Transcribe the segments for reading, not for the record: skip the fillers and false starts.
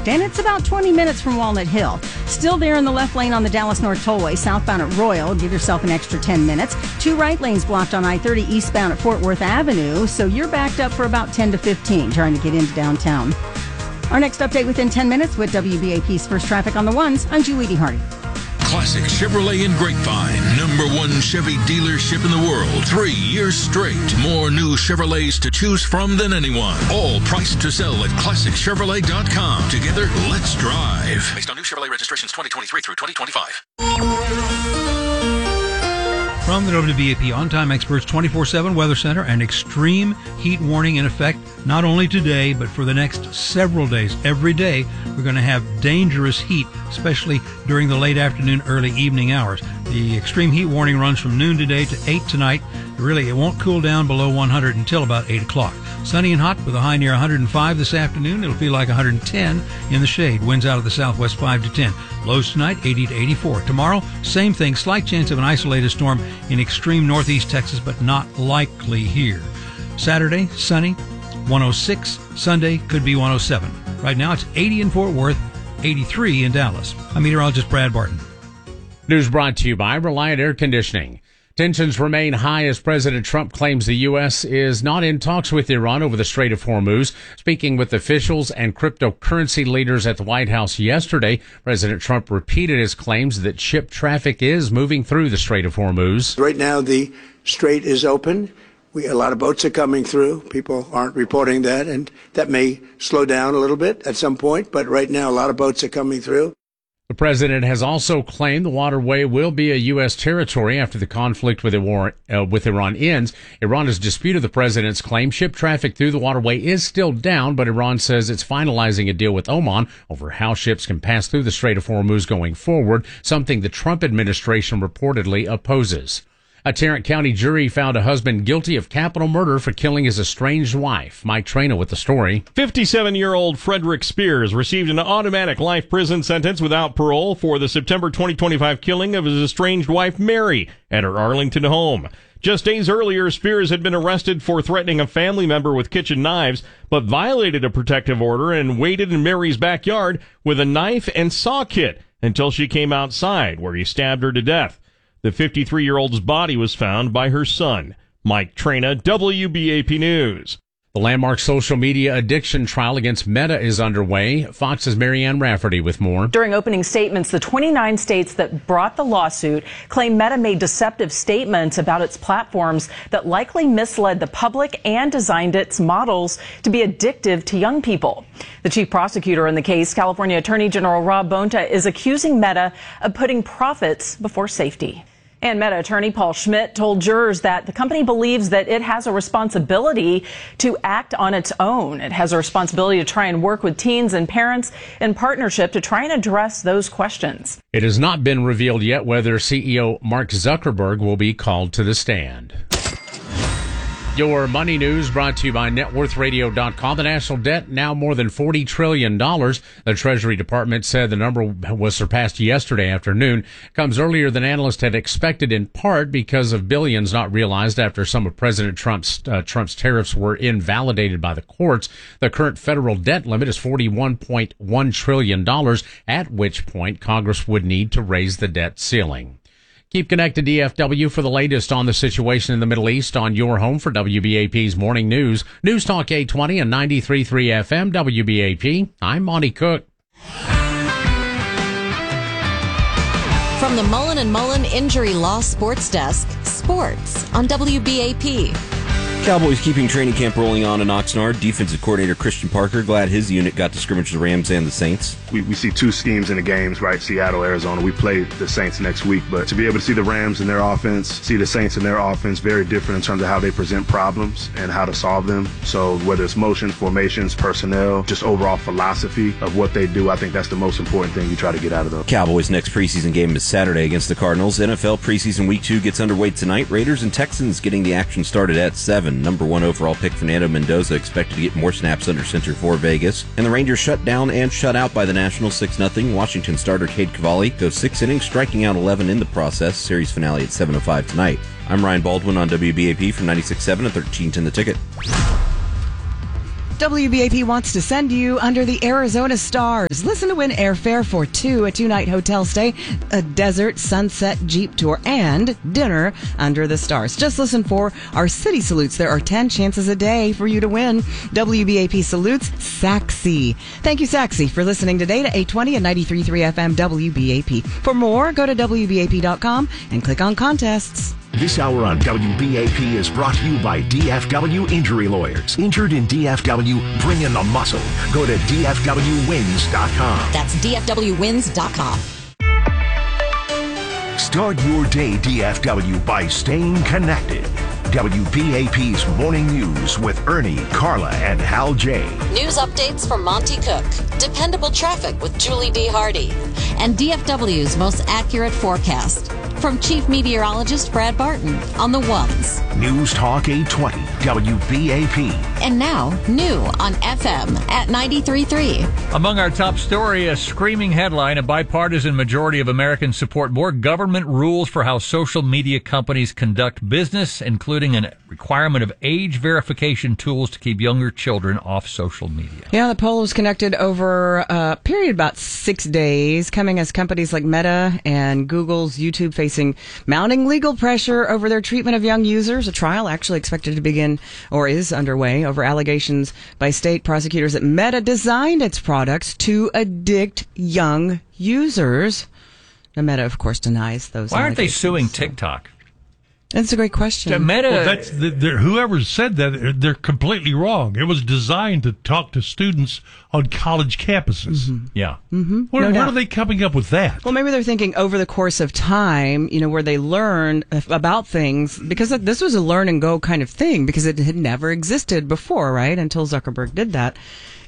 and it's about 20 minutes from Walnut Hill. Still there in the left lane on the Dallas North Tollway, southbound at Royal. Give yourself an extra 10 minutes. 2 right lanes blocked on I-30 eastbound at Fort Worth Avenue, so you're backed up for about 10 to 15 trying to get into downtown. Our next update within 10 minutes with WBAP's First Traffic on the Ones. I'm Julie Hardy. Classic Chevrolet in Grapevine, #1 Chevy dealership in the world. 3 years straight. More new Chevrolets to choose from than anyone. All priced to sell at ClassicChevrolet.com. Together, let's drive. Based on new Chevrolet registrations 2023 through 2025. From the WBAP On-Time Experts 24/7 Weather Center, an extreme heat warning in effect not only today, but for the next several days. Every day, we're going to have dangerous heat, especially during the late afternoon, early evening hours. The extreme heat warning runs from noon today to 8 tonight. Really, it won't cool down below 100 until about 8 o'clock. Sunny and hot with a high near 105 this afternoon. It'll feel like 110 in the shade. Winds out of the southwest 5 to 10. Lows tonight 80 to 84. Tomorrow, same thing. Slight chance of an isolated storm in extreme northeast Texas, but not likely here. Saturday, sunny, 106. Sunday could be 107. Right now, it's 80 in Fort Worth, 83 in Dallas. I'm meteorologist Brad Barton. News brought to you by Reliant Air Conditioning. Tensions remain high as President Trump claims the U.S. is not in talks with Iran over the Strait of Hormuz. Speaking with officials and cryptocurrency leaders at the White House yesterday, President Trump repeated his claims that ship traffic is moving through the Strait of Hormuz. Right now, the strait is open. A lot of boats are coming through. People aren't reporting that, and that may slow down a little bit at some point. But right now, a lot of boats are coming through. The president has also claimed the waterway will be a U.S. territory after the conflict with Iran ends. Iran has disputed the president's claim. Ship traffic through the waterway is still down, but Iran says it's finalizing a deal with Oman over how ships can pass through the Strait of Hormuz going forward, something the Trump administration reportedly opposes. A Tarrant County jury found a husband guilty of capital murder for killing his estranged wife. Mike Traina with the story. 57-year-old Frederick Spears received an automatic life prison sentence without parole for the September 2025 killing of his estranged wife, Mary, at her Arlington home. Just days earlier, Spears had been arrested for threatening a family member with kitchen knives, but violated a protective order and waited in Mary's backyard with a knife and saw kit until she came outside, where he stabbed her to death. The 53-year-old's body was found by her son. Mike Traina, WBAP News. The landmark social media addiction trial against Meta is underway. Fox's Marianne Rafferty with more. During opening statements, the 29 states that brought the lawsuit claim Meta made deceptive statements about its platforms that likely misled the public and designed its models to be addictive to young people. The chief prosecutor in the case, California Attorney General Rob Bonta, is accusing Meta of putting profits before safety. And Meta attorney Paul Schmidt told jurors that the company believes that it has a responsibility to act on its own. It has a responsibility to try and work with teens and parents in partnership to try and address those questions. It has not been revealed yet whether CEO Mark Zuckerberg will be called to the stand. Your money news brought to you by NetWorthRadio.com. The national debt now more than $40 trillion. The Treasury Department said the number was surpassed yesterday afternoon. Comes earlier than analysts had expected, in part because of billions not realized after some of President Trump's tariffs were invalidated by the courts. The current federal debt limit is $41.1 trillion, at which point Congress would need to raise the debt ceiling. Keep connected to DFW for the latest on the situation in the Middle East on your home for WBAP's Morning News. News Talk 820 and 93.3 FM WBAP. I'm Monty Cook. From the Mullen & Mullen Injury Law Sports Desk, sports on WBAP. Cowboys keeping training camp rolling on in Oxnard. Defensive coordinator Christian Parker glad his unit got to scrimmage the Rams and the Saints. We see two schemes in the games, right? Seattle, Arizona. We play the Saints next week, but to be able to see the Rams and their offense, see the Saints and their offense, very different in terms of how they present problems and how to solve them. So whether it's motions, formations, personnel, just overall philosophy of what they do, I think that's the most important thing you try to get out of them. Cowboys' next preseason game is Saturday against the Cardinals. NFL preseason week 2 gets underway tonight. Raiders and Texans getting the action started at 7. Number 1 overall pick Fernando Mendoza expected to get more snaps under center for Vegas. And the Rangers shut down and shut out by the Nationals 6-0. Washington starter Cade Cavalli goes 6 innings, striking out 11 in the process. Series finale at 7:05 tonight. I'm Ryan Baldwin on WBAP from 96.7 and 1310 The Ticket. WBAP wants to send you under the Arizona stars. Listen to win airfare for two, a 2-night hotel stay, a desert sunset Jeep tour, and dinner under the stars. Just listen for our city salutes. There are 10 chances a day for you to win. WBAP salutes Saxy. Thank you, Saxy, for listening today to 820 and 93.3 FM WBAP. For more, go to WBAP.com and click on contests. This hour on WBAP is brought to you by DFW Injury Lawyers. Injured in DFW, bring in the muscle. Go to DFWWins.com. That's DFWWins.com. Start your day, DFW, by staying connected. WBAP's Morning News with Ernie, Carla, and Hal J. News updates from Monty Cook. Dependable traffic with Julie D. Hardy. And DFW's most accurate forecast. From Chief Meteorologist Brad Barton on the ones. News Talk 820, WBAP. And now, new on FM at 93.3. Among our top story, a screaming headline, a bipartisan majority of Americans support more government rules for how social media companies conduct business, including a requirement of age verification tools to keep younger children off social media. Yeah, the poll was conducted over a period of about 6 days, coming as companies like Meta and Google's YouTube facing mounting legal pressure over their treatment of young users. A trial actually expected to begin or is underway over allegations by state prosecutors that Meta designed its products to addict young users. Now, Meta, of course, denies those. Why aren't they suing TikTok? That's a great question. Meta, well, that's whoever said that, they're completely wrong. It was designed to talk to students on college campuses. Mm-hmm. Yeah. Mm-hmm. Where are they coming up with that? Well, maybe they're thinking over the course of time, where they learn about things, because this was a learn and go kind of thing, because it had never existed before, right? Until Zuckerberg did that.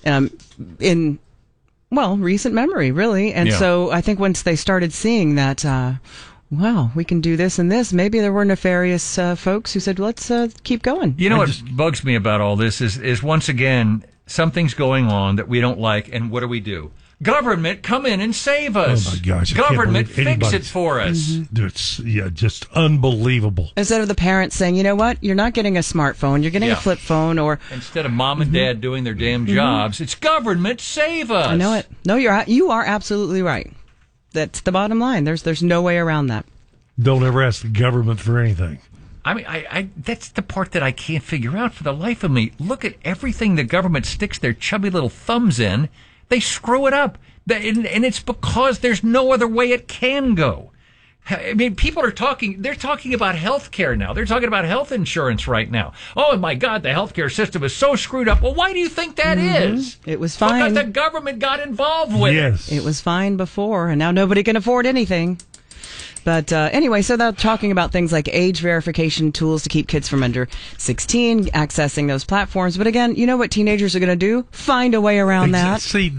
In recent memory, really. And so I think once they started seeing that, wow, we can do this and this. Maybe there were nefarious folks who said, let's keep going. You know what bugs me about all this is once again, something's going on that we don't like, and what do? Government, come in and save us. Oh, my gosh. Government, fix it for us. Mm-hmm. It's just unbelievable. Instead of the parents saying, you know what, you're not getting a smartphone, you're getting a flip phone, or... Instead of mom and dad doing their damn jobs, it's government, save us. I know it. No, you are absolutely right. That's the bottom line. There's no way around that. Don't ever ask the government for anything. I mean, I that's the part that I can't figure out for the life of me. Look at everything the government sticks their chubby little thumbs in. They screw it up. And it's because there's no other way it can go. I mean, people are they're talking about health care now. They're talking about health insurance right now. Oh, my God, the healthcare system is so screwed up. Well, why do you think that is? It was fine. Because the government got involved with it. It was fine before, and now nobody can afford anything. But anyway, so they're talking about things like age verification tools to keep kids from under 16 accessing those platforms. But again, you know what teenagers are going to do? Find a way around that. See,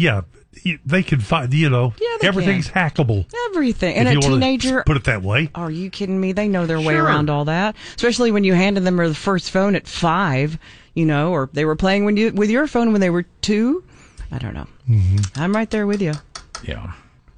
they can find, everything's hackable. Everything. And a teenager, put it that way. Are you kidding me? They know their way around all that. Especially when you handed them the first phone at 5, or they were playing with your phone when they were 2. I don't know. Mm-hmm. I'm right there with you. Yeah.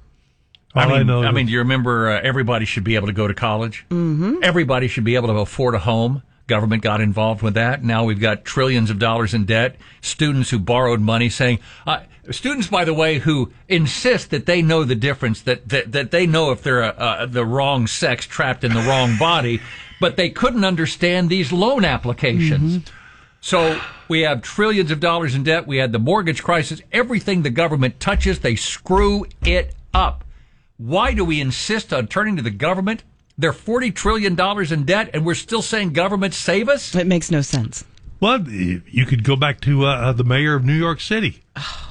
I mean, do you remember everybody should be able to go to college? Mm-hmm. Everybody should be able to afford a home. Government got involved with that. Now we've got trillions of dollars in debt. Students who borrowed money saying, students, by the way, who insist that they know the difference, that they know if they're the wrong sex trapped in the wrong body, but they couldn't understand these loan applications. Mm-hmm. So we have trillions of dollars in debt. We had the mortgage crisis. Everything the government touches, they screw it up. Why do we insist on turning to the government? They're $40 trillion in debt, and we're still saying government save us? It makes no sense. Well, you could go back to the mayor of New York City.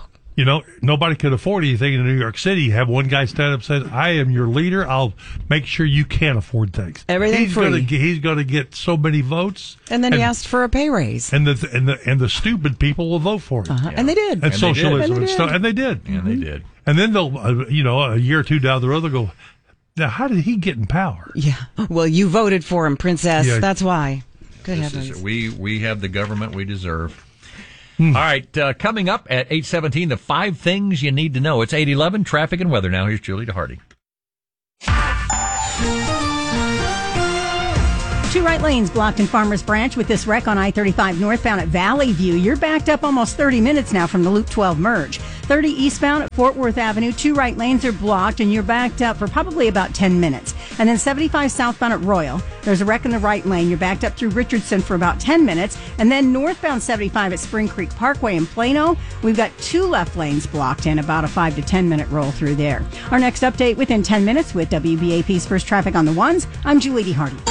Nobody could afford anything in New York City. You have one guy stand up and say, I am your leader. I'll make sure you can afford things. Everything free. He's going to get so many votes. And then he asked for a pay raise. And the stupid people will vote for it. Uh-huh. Yeah. And they did. And socialism and stuff. And they did. And they did. And then they'll, a year or two down the road, they'll go, now, how did he get in power? Yeah. Well, you voted for him, princess. Yeah. That's why. Good heavens. We have the government we deserve. All right. Coming up at 8:17, the 5 things you need to know. It's 8:11, traffic and weather now. Here's Julie DeHardy. 2 right lanes blocked in Farmers Branch with this wreck on I-35 northbound at Valley View. You're backed up almost 30 minutes now from the Loop 12 merge. 30 eastbound at Fort Worth Avenue, 2 right lanes are blocked and you're backed up for probably about 10 minutes. And then 75 southbound at Royal, there's a wreck in the right lane. You're backed up through Richardson for about 10 minutes. And then northbound 75 at Spring Creek Parkway in Plano, we've got 2 left lanes blocked and about a 5 to 10 minute roll through there. Our next update within 10 minutes with WBAP's First Traffic on the Ones. I'm Julie D. Hardy.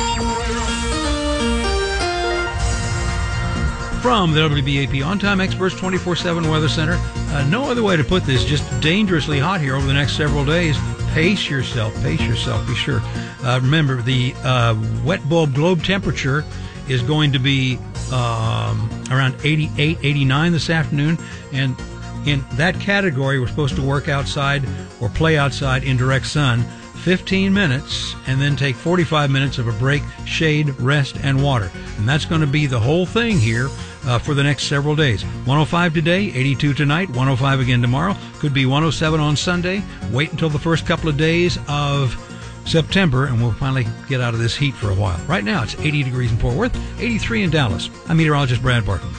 From the WBAP On-Time Experts 24/7 Weather Center, no other way to put this, just dangerously hot here over the next several days. Pace yourself, be sure. Remember, the wet bulb globe temperature is going to be around 88, 89 this afternoon, and in that category, we're supposed to work outside or play outside in direct sun 15 minutes and then take 45 minutes of a break, shade, rest, and water. And that's going to be the whole thing here for the next several days. 105 today, 82 tonight, 105 again tomorrow. Could be 107 on Sunday. Wait until the first couple of days of September, and we'll finally get out of this heat for a while. Right now, it's 80 degrees in Fort Worth, 83 in Dallas. I'm meteorologist Brad Barton.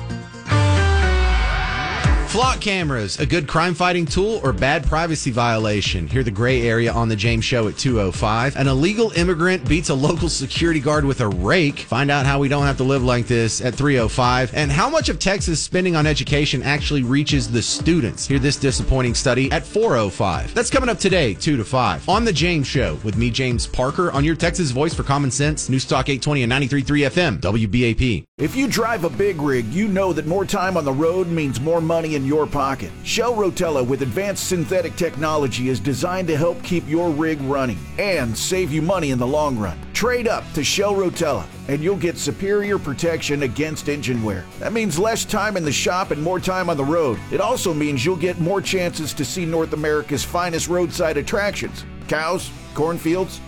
Flock cameras, a good crime-fighting tool or bad privacy violation? Hear the gray area on The James Show at 2:05. An illegal immigrant beats a local security guard with a rake. Find out how we don't have to live like this at 3:05. And how much of Texas spending on education actually reaches the students? Hear this disappointing study at 4:05. That's coming up today, 2 to 5. On The James Show with me, James Parker, on your Texas Voice for Common Sense, News Talk 820 and 93.3 FM, WBAP. If you drive a big rig, you know that more time on the road means more money in your pocket. Shell Rotella with advanced synthetic technology is designed to help keep your rig running and save you money in the long run. Trade up to Shell Rotella and you'll get superior protection against engine wear. That means less time in the shop and more time on the road. It also means you'll get more chances to see North America's finest roadside attractions. Cows, cornfields,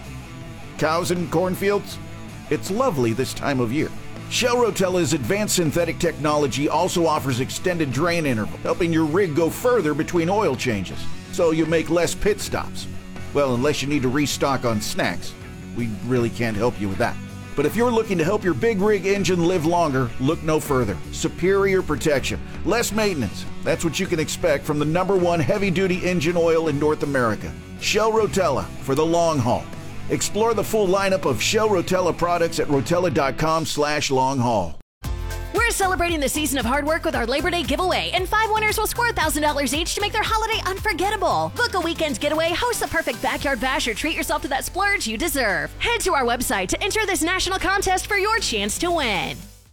cows and cornfields. It's lovely this time of year. Shell Rotella's advanced synthetic technology also offers extended drain interval, helping your rig go further between oil changes, so you make less pit stops. Well, unless you need to restock on snacks. We really can't help you with that. But if you're looking to help your big rig engine live longer, look no further. Superior protection, less maintenance. That's what you can expect from the #1 heavy-duty engine oil in North America. Shell Rotella for the long haul. Explore the full lineup of Shell Rotella products at rotella.com/long-haul. We're celebrating the season of hard work with our Labor Day giveaway, and 5 winners will score $1,000 each to make their holiday unforgettable. Book a weekend getaway, host the perfect backyard bash, or treat yourself to that splurge you deserve. Head to our website to enter this national contest for your chance to win.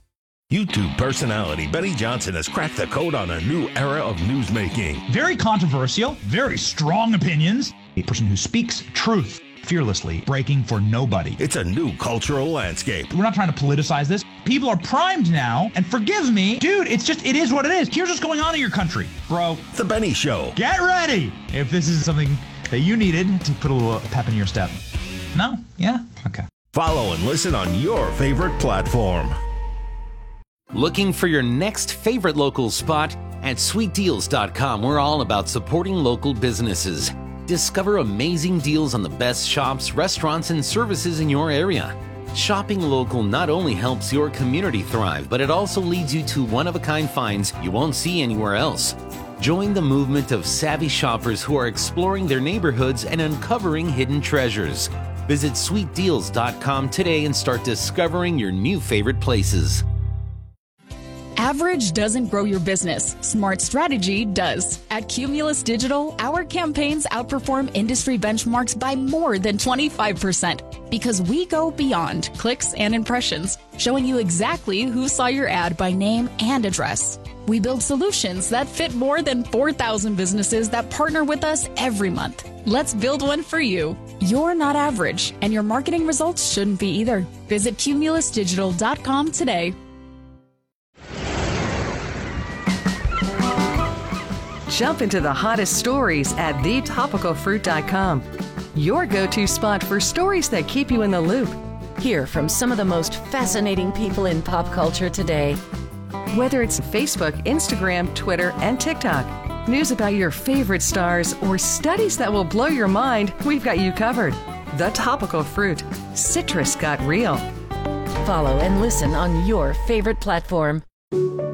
YouTube personality Benny Johnson has cracked the code on a new era of newsmaking. Very controversial, very strong opinions. A person who speaks truth fearlessly, breaking for nobody. It's a new cultural landscape. We're not trying to politicize this. People are primed now, and forgive me, dude, it is what it is. Here's what's going on in your country, bro. The Benny Show. Get ready if this is something that you needed to put a little pep in your step. No? Yeah? Okay. Follow and listen on your favorite platform. Looking for your next favorite local spot? At sweetdeals.com, we're all about supporting local businesses. Discover amazing deals on the best shops, restaurants, and services in your area. Shopping local not only helps your community thrive, but it also leads you to one-of-a-kind finds you won't see anywhere else. Join the movement of savvy shoppers who are exploring their neighborhoods and uncovering hidden treasures. Visit sweetdeals.com today and start discovering your new favorite places. Average doesn't grow your business. Smart strategy does. At Cumulus Digital, our campaigns outperform industry benchmarks by more than 25% because we go beyond clicks and impressions, showing you exactly who saw your ad by name and address. We build solutions that fit more than 4,000 businesses that partner with us every month. Let's build one for you. You're not average, and your marketing results shouldn't be either. Visit cumulusdigital.com today. Jump into the hottest stories at thetopicalfruit.com. Your go-to spot for stories that keep you in the loop. Hear from some of the most fascinating people in pop culture today. Whether it's Facebook, Instagram, Twitter, and TikTok, news about your favorite stars, or studies that will blow your mind, we've got you covered. The Topical Fruit. Citrus got real. Follow and listen on your favorite platform.